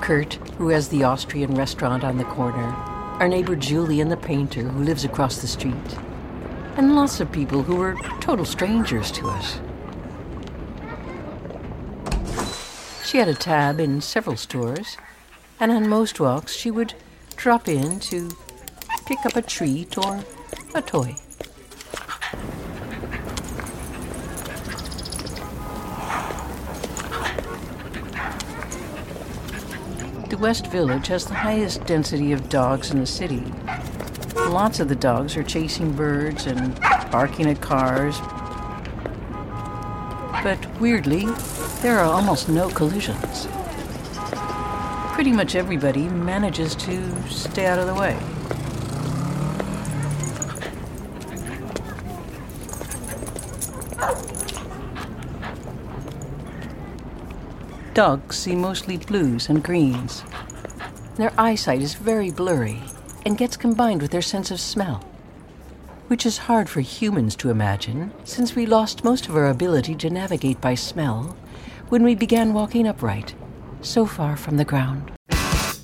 Kurt, who has the Austrian restaurant on the corner, our neighbor Julian the painter, who lives across the street, and lots of people who are total strangers to us. She had a tab in several stores, and on most walks she would drop in to pick up a treat or a toy. The West Village has the highest density of dogs in the city. Lots of the dogs are chasing birds and barking at cars. But weirdly, there are almost no collisions. Pretty much everybody manages to stay out of the way. Dogs see mostly blues and greens. Their eyesight is very blurry and gets combined with their sense of smell, which is hard for humans to imagine since we lost most of our ability to navigate by smell when we began walking upright, so far from the ground.